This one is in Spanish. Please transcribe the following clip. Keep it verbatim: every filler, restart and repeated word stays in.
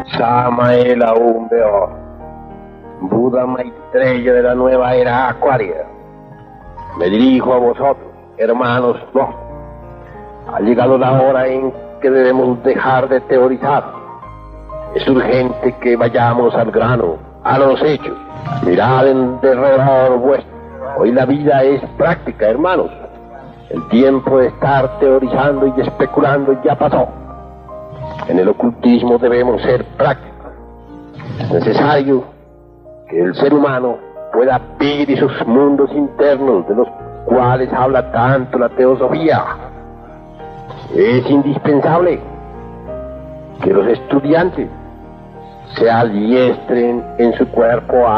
Samael aún veo, Buda Maitreya de la nueva era acuaria. Me dirijo a vosotros, hermanos, no. Ha llegado la hora en que debemos dejar de teorizar. Es urgente que vayamos al grano, a los hechos. Mirad en derredor vuestro. Hoy la vida es práctica, hermanos. El tiempo de estar teorizando y especulando ya pasó. En el ocultismo debemos ser prácticos. Es necesario que el ser humano pueda ver esos mundos internos de los cuales habla tanto la teosofía. Es indispensable que los estudiantes se adiestren en su cuerpo